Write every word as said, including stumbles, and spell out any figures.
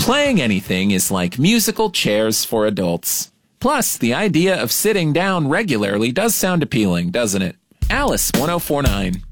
Playing anything is like musical chairs for adults. Plus, the idea of sitting down regularly does sound appealing, doesn't it? Alice one oh four nine.